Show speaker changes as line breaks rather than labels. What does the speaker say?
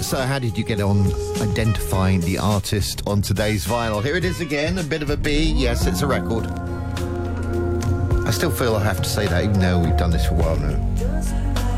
So how did you get on identifying the artist on today's vinyl? Here it is again, a bit of a B. Yes, it's a record. I still feel I have to say that, even though we've done this for a while now.